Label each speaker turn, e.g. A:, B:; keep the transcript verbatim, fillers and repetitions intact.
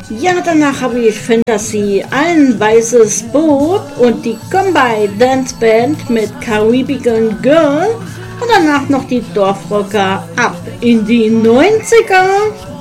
A: Ja, danach habe ich Fantasy, ein weißes Boot und die Combine Dance Band mit Caribbean Girl und danach noch die Dorfrocker ab in die neunziger.